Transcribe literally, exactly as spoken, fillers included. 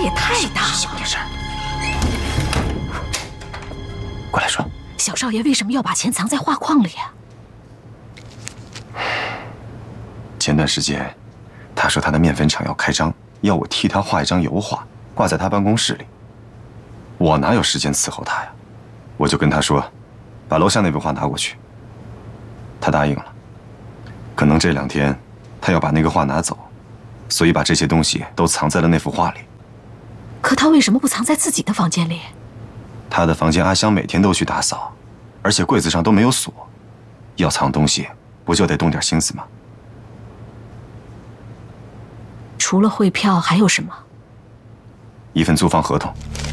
也太大了。 小点声。过来说。 小少爷为什么要把钱藏在画框里啊？ 前段时间，他说他的面粉厂要开张，要我替他画一张油画，挂在他办公室里。我哪有时间伺候他呀？我就跟他说，把楼下那幅画拿过去。他答应了。可能这两天，他要把那个画拿走，所以把这些东西都藏在了那幅画里。 可他为什么不藏在自己的房间里？ 他的房间，阿香每天都去打扫，而且柜子上都没有锁。要藏东西，不就得动点心思吗？ 除了汇票还有什么？ 一份租房合同。